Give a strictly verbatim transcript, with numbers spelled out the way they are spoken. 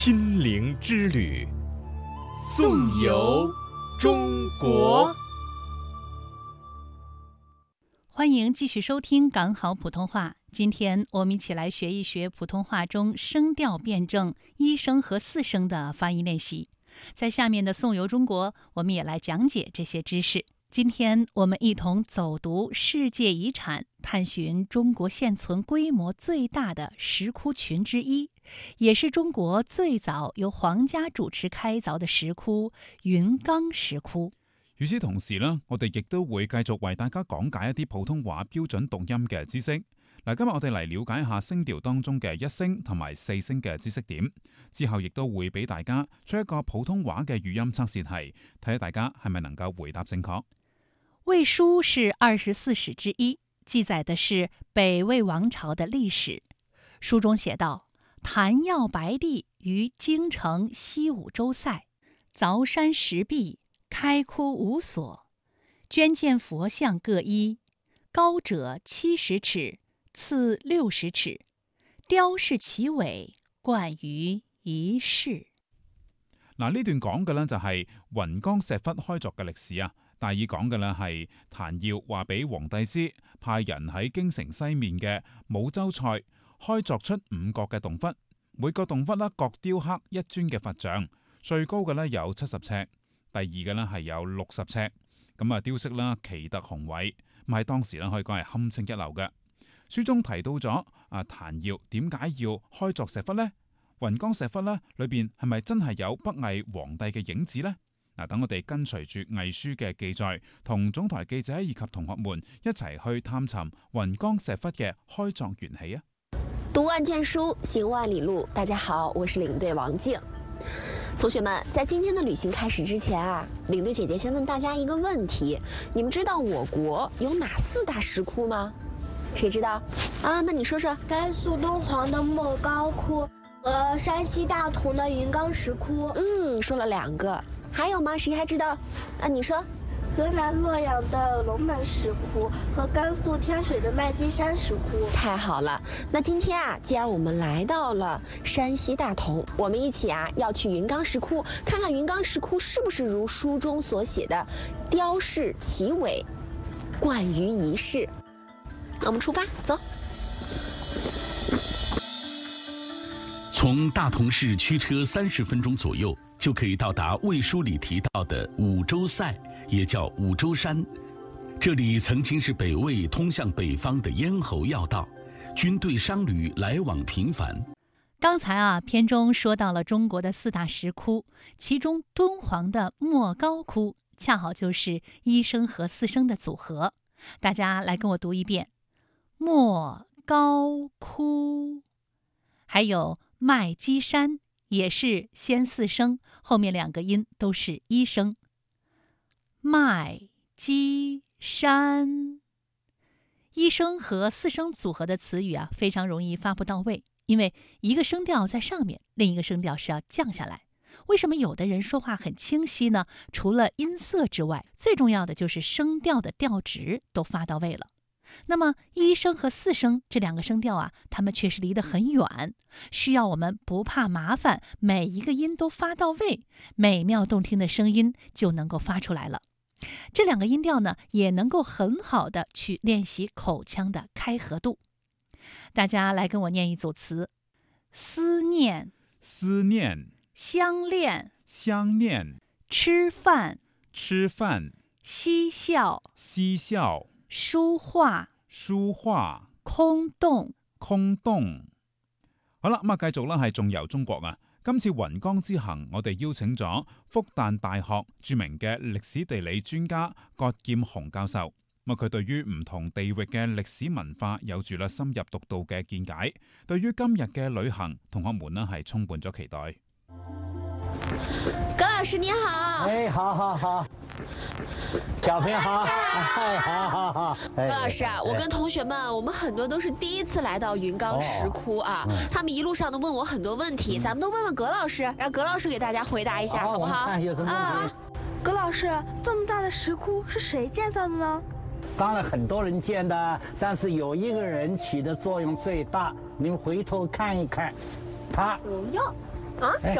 心灵之旅，颂游中国。 欢迎继续收听港好普通话。今天我们一起来学一学普通话中声调辩证一声和四声的发音练习。在下面的颂游中国，我们也来讲解这些知识。今天我们一同走读世界遗产，探寻中国现存规模最大的石窟群之一，也是中國最早由皇家主持開鑿的石窟雲岡石窟。 與此同時呢，我哋亦都會繼續為大家講解一啲普通話標準讀音嘅知識。嗱，今日我哋嚟了解一下聲調當中嘅一聲同埋四聲嘅知識點，之後亦都會俾大家出一個普通話嘅語音測試題，睇下大家係咪能夠回答正確。 魏書是二十四史之一，記載的是北魏王朝的歷史。書中寫道：譚耀白帝於京城西五洲塞，鑿山石壁，開窟五所，捐建佛像各一，高者七十尺，次六十尺，雕飾其尾，冠於一室。 嗱，呢段講嘅呢就係雲岡石窟開鑿嘅歷史啊。大意講嘅呢係譚耀話俾皇帝知，派人喺京城西面嘅武州塞開鑿出五個嘅洞窟，每個洞窟呢各雕刻一尊嘅佛像，最高嘅呢有七十尺，第二嘅呢係有六十尺，咁啊雕飾啦奇特雄偉，咁喺當時呢可以講係堪稱一流嘅。書中提到咗啊譚耀點解要開鑿石窟呢？雲岡石窟呢裏邊係咪真係有北魏皇帝嘅影子呢？嗱，等我哋跟隨住魏書嘅記載，同總台記者以及同學們一齊去探尋雲岡石窟嘅開鑿緣起啊！ 讀萬卷書，行萬里路。大家好，我是領隊王靜。同學們，在今天的旅行開始之前啊，領隊姐姐先問大家一個問題：你們知道我國有哪四大石窟嗎？誰知道？啊，那你說說。 甘肅敦煌的莫高窟，呃，山西大同的雲岡石窟。 嗯，說了兩個。還有嗎？誰還知道？啊，你說。 河南洛陽的龍門石窟和甘肅天水的麥積山石窟。 太好了，那今天啊，既然我們來到了山西大同，我們一起啊要去雲岡石窟，看看雲岡石窟是不是如書中所寫的雕飾其尾，冠於一室。那我們出發，走。 從大同市驅車三十分鐘左右，就可以到達魏書裡提到的五洲塞，也叫五洲山。這裡曾經是北魏通向北方的咽喉要道，軍隊商旅來往頻繁。 剛才啊，篇中說到了中國的四大石窟，其中敦煌的莫高窟恰好就是一聲和四聲的組合。大家來跟我讀一遍：莫高窟。還有麥積山也是先四聲，後面兩個音都是一聲。麥積山，一聲和四聲組合的詞語啊，非常容易發不到位，因為一個聲調在上面，另一個聲調是要降下來。為什麼有的人說話很清晰呢？除了音色之外，最重要的就是聲調的調值都發到位了。那麼一聲和四聲這兩個聲調啊，它們卻是離得很遠，需要我們不怕麻煩，每一個音都發到位，美妙動聽的聲音就能夠發出來了。這兩個音調呢，也能夠很好的去練習口腔的開合度。大家來跟我念一組詞：思念、 思念、 相戀、 相戀、 吃飯、 吃飯、 嬉笑、 嬉笑、 書畫、 書畫、 空洞、 空洞。好啦，咁啊，繼續啦，係頌遊中國啊！今次雲岡之行，我哋邀請咗復旦大學著名嘅歷史地理專家葛劍雄教授。咁佢對於唔同地域嘅歷史文化有住啦深入獨到嘅見解，對於今日嘅旅行，同學們呢係充滿咗期待。 葛老師你好。 哎，好好好。小朋友好，哎，好好好。 葛老師啊，我跟同學們，我們很多都是第一次來到雲岡石窟啊，他們一路上都問我很多問題，咱們都問問葛老師，讓葛老師給大家回答一下，好不好？ 看有什麼問題？ 葛老師，這麼大的石窟是誰建造的呢？ 當然很多人建的，但是有一個人起的作用最大，您回頭看一看，他。 喲。 啊？什